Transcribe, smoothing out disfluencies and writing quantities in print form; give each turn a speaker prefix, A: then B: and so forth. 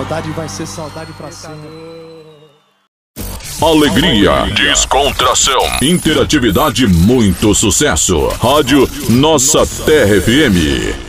A: Saudade vai ser saudade pra sempre.
B: Alegria, descontração, interatividade, muito sucesso. Rádio Nossa Terra FM.